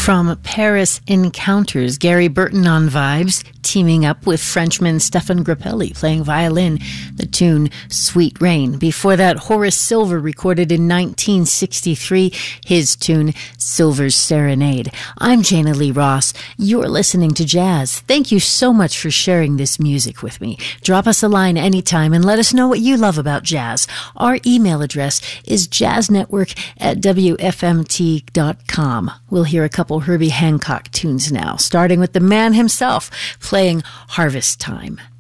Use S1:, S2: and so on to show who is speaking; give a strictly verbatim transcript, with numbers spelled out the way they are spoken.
S1: From Paris Encounters, Gary Burton on vibes, teaming up with Frenchman Stefan Grappelli playing violin, the tune Sweet Rain. Before that, Horace Silver recorded in nineteen sixty-three his tune Silver's Serenade. I'm Jana Lee Ross. You're listening to Jazz. Thank you so much for sharing this music with me. Drop us a line anytime and let us know what you love about jazz. Our email address is jazznetwork at w f m t dot com. We'll hear a couple Herbie Hancock tunes now, starting with the man himself playing Harvest Time.